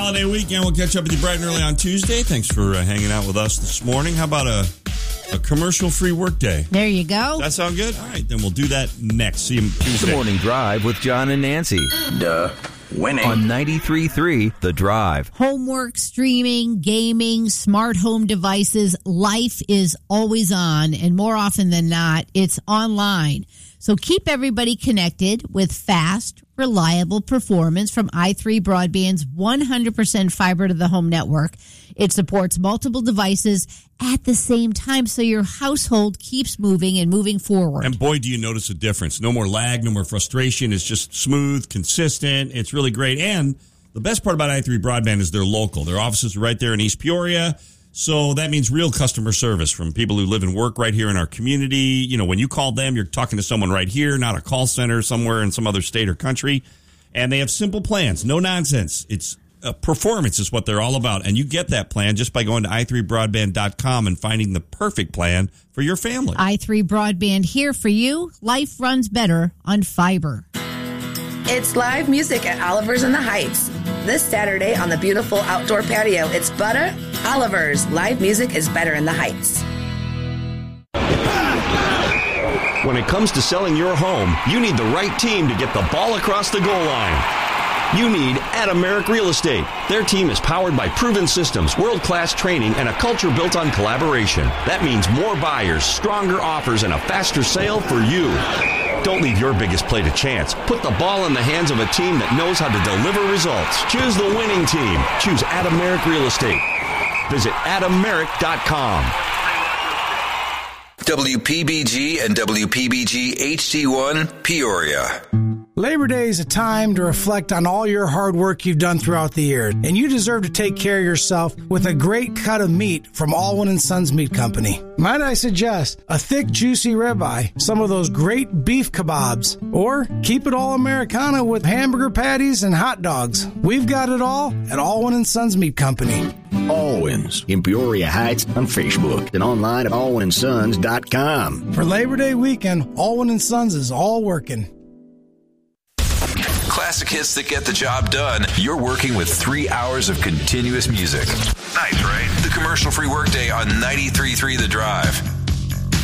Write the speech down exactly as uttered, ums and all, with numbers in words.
holiday weekend. We'll catch up with you bright and early on Tuesday. Thanks for uh, hanging out with us this morning. How about a, a commercial-free workday? There you go. That sound good? All right, then we'll do that next. See you Tuesday. The Morning Drive with John and Nancy. Duh. Winning. On ninety-three point three The Drive. Homework, streaming, gaming, smart home devices. Life is always on, and more often than not, it's online. So keep everybody connected with fast, reliable performance from i three Broadband's one hundred percent fiber to the home network. It supports multiple devices at the same time, so your household keeps moving and moving forward. And boy, do you notice a difference. No more lag, no more frustration. It's just smooth, consistent. It's really great. And the best part about i three Broadband is they're local. Their offices are right there in East Peoria. So that means real customer service from people who live and work right here in our community. You know, when you call them, you're talking to someone right here, not a call center somewhere in some other state or country. And they have simple plans, no nonsense. It's uh, performance is what they're all about. And you get that plan just by going to i three broadband dot com and finding the perfect plan for your family. i three Broadband here for you. Life runs better on fiber. It's live music at Oliver's in the Heights. This Saturday on the beautiful outdoor patio, it's Butter, Oliver's. Live music is better in the Heights. When it comes to selling your home, you need the right team to get the ball across the goal line. You need Adameric Real Estate. Their team is powered by proven systems, world-class training, and a culture built on collaboration. That means more buyers, stronger offers, and a faster sale for you. Don't leave your biggest play to chance. Put the ball in the hands of a team that knows how to deliver results. Choose the winning team. Choose Adameric Real Estate. Visit adameric dot com. W P B G and W P B G H D one, Peoria. Labor Day is a time to reflect on all your hard work you've done throughout the year, and you deserve to take care of yourself with a great cut of meat from Allwyn and Sons Meat Company. Might I suggest a thick, juicy ribeye, some of those great beef kebabs, or keep it all Americana with hamburger patties and hot dogs. We've got it all at Allwyn and Sons Meat Company. Allwyn's in Peoria Heights on Facebook and online at allwyn and sons dot com. For Labor Day weekend, Allwyn and Sons is all working. Classic hits that get the job done. You're working with three hours of continuous music. Nice, right? The commercial-free workday on ninety-three point three The Drive.